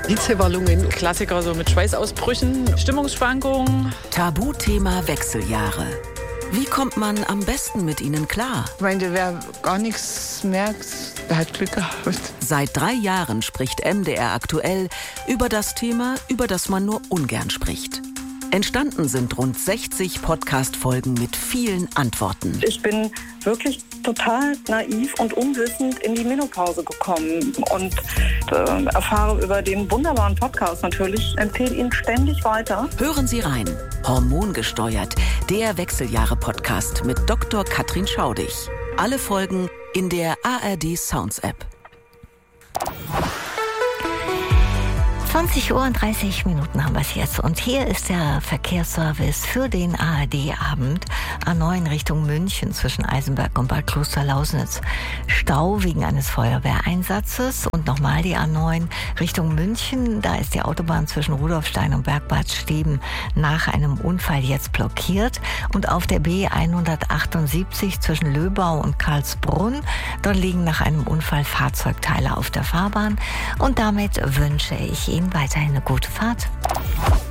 Hitzewallungen, Klassiker so mit Schweißausbrüchen, Stimmungsschwankungen. Tabuthema Wechseljahre. Wie kommt man am besten mit ihnen klar? Ich meine, wer gar nichts merkt, der hat Glück gehabt. Seit 3 Jahren spricht MDR aktuell über das Thema, über das man nur ungern spricht. Entstanden sind rund 60 Podcast-Folgen mit vielen Antworten. Ich bin wirklich total naiv und unwissend in die Menopause gekommen und erfahre über den wunderbaren Podcast natürlich, empfehle ihn ständig weiter. Hören Sie rein. Hormongesteuert, der Wechseljahre-Podcast mit Dr. Katrin Schaudig. Alle Folgen in der ARD Sounds App. 20 Uhr und 30 Minuten haben wir es jetzt. Und hier ist der Verkehrsservice für den ARD-Abend. A9 Richtung München zwischen Eisenberg und Bad Klosterlausnitz. Stau wegen eines Feuerwehreinsatzes. Und nochmal die A9 Richtung München. Da ist die Autobahn zwischen Rudolfstein und Bergbad Steben nach einem Unfall jetzt blockiert. Und auf der B178 zwischen Löbau und Karlsbrunn. Dort liegen nach einem Unfall Fahrzeugteile auf der Fahrbahn. Und damit wünsche ich Ihnen weiterhin eine gute Fahrt.